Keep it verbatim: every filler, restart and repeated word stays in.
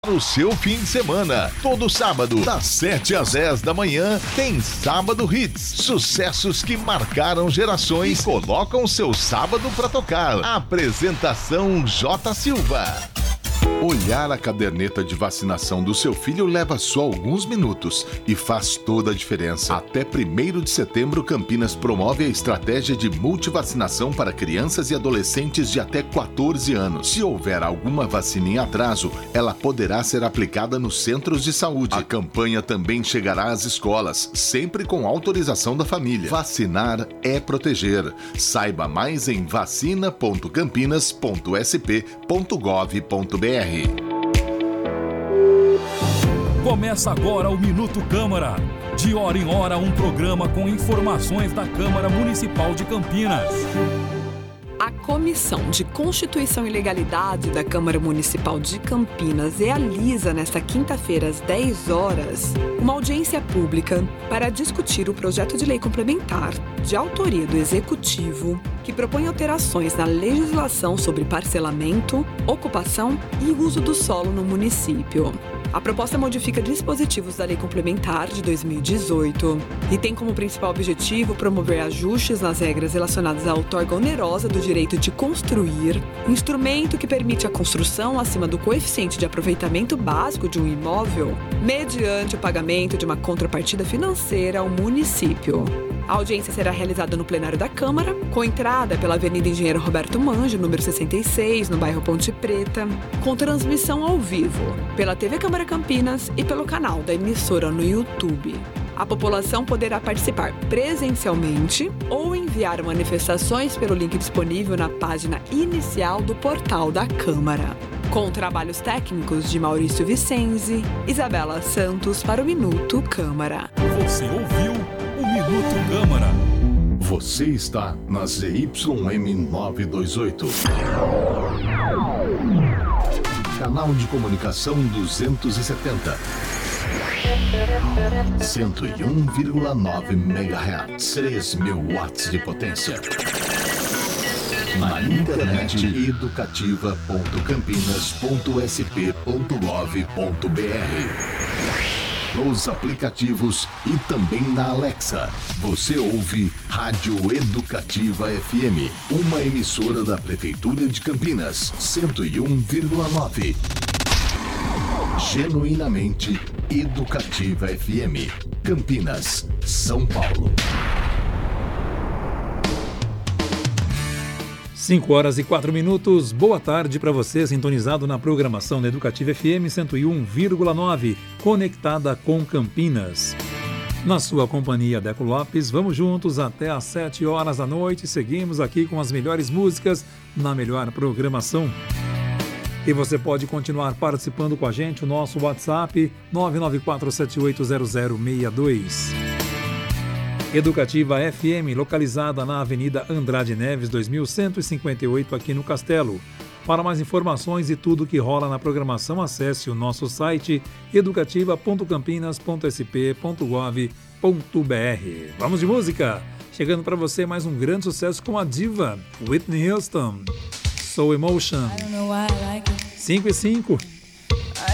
O seu fim de semana, todo sábado, das sete às dez da manhã, tem Sábado Hits. Sucessos que marcaram gerações e colocam seu sábado pra tocar. Apresentação J. Silva. Olhar a caderneta de vacinação do seu filho leva só alguns minutos e faz toda a diferença. Até primeiro de setembro, Campinas promove a estratégia de multivacinação para crianças e adolescentes de até quatorze anos. Se houver alguma vacina em atraso, ela poderá ser aplicada nos centros de saúde. A campanha também chegará às escolas, sempre com autorização da família. Vacinar é proteger. Saiba mais em vacina ponto campinas ponto s p ponto gov ponto b r. Começa agora o Minuto Câmara. De hora em hora, um programa com informações da Câmara Municipal de Campinas. A Comissão de Constituição e Legalidade da Câmara Municipal de Campinas realiza nesta quinta-feira às dez horas uma audiência pública para discutir o projeto de lei complementar de autoria do Executivo que propõe alterações na legislação sobre parcelamento, ocupação e uso do solo no município. A proposta modifica dispositivos da Lei Complementar de dois mil e dezoito e tem como principal objetivo promover ajustes nas regras relacionadas à outorga onerosa do direito de construir, instrumento que permite a construção acima do coeficiente de aproveitamento básico de um imóvel, mediante o pagamento de uma contrapartida financeira ao município. A audiência será realizada no plenário da Câmara, com entrada pela Avenida Engenheiro Roberto Manjo, número sessenta e seis, no bairro Ponte Preta, com transmissão ao vivo pela T V Câmara Campinas e pelo canal da emissora no YouTube. A população poderá participar presencialmente ou enviar manifestações pelo link disponível na página inicial do portal da Câmara. Com trabalhos técnicos de Maurício Vicenzi, Isabela Santos para o Minuto Câmara. Você ouviu o Minuto Câmara. Você está na Z Y M novecentos e vinte e oito. Canal de comunicação duzentos e setenta. cento e um vírgula nove megahertz. três mil watts de potência. Na internet educativa ponto campinas ponto s p ponto gov ponto b r. Nos aplicativos e também na Alexa. Você ouve Rádio Educativa F M, uma emissora da Prefeitura de Campinas, cento e um vírgula nove. Genuinamente Educativa F M, Campinas, São Paulo. cinco horas e quatro minutos, boa tarde para você, sintonizado na programação da Educativa F M cento e um vírgula nove, conectada com Campinas. Na sua companhia, Deco Lopes, vamos juntos até às sete horas da noite, seguimos aqui com as melhores músicas na melhor programação. E você pode continuar participando com a gente, o nosso WhatsApp nove nove quatro sete oito zero zero seis dois. Educativa F M, localizada na Avenida Andrade Neves, dois mil cento e cinquenta e oito, aqui no Castelo. Para mais informações e tudo que rola na programação, acesse o nosso site educativa ponto campinas ponto s p ponto gov ponto b r. Vamos de música! Chegando para você mais um grande sucesso com a diva Whitney Houston. Soul Emotion. cinco e cinco.